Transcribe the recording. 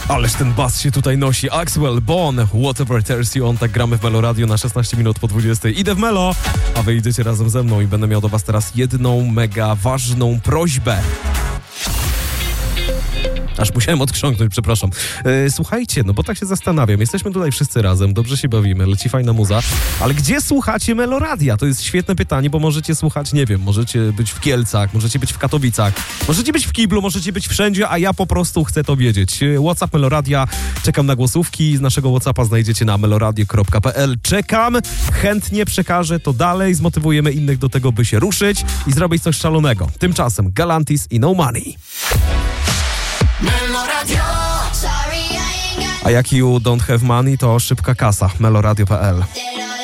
Ależ ten bas się tutaj nosi. Axwell, Bon, Whatever Tears You On. Tak gramy w Melo Radio na 16 minut po 20. Idę w Melo, a wy idziecie razem ze mną i będę miał do was teraz jedną mega ważną prośbę. Aż musiałem odkrząknąć, przepraszam. Słuchajcie, no bo tak się zastanawiam. Jesteśmy tutaj wszyscy razem, dobrze się bawimy, leci fajna muza. Ale gdzie słuchacie Meloradia? To jest świetne pytanie, bo możecie słuchać, nie wiem, możecie być w Kielcach, możecie być w Katowicach, możecie być w Kiblu, możecie być wszędzie, a ja po prostu chcę to wiedzieć. WhatsApp Meloradia, czekam na głosówki. Z naszego WhatsAppa znajdziecie na meloradio.pl. Czekam, chętnie przekażę to dalej, zmotywujemy innych do tego, by się ruszyć i zrobić coś szalonego. Tymczasem Galantis i No Money. A jak you don't have money, to szybka kasa. Meloradio.pl.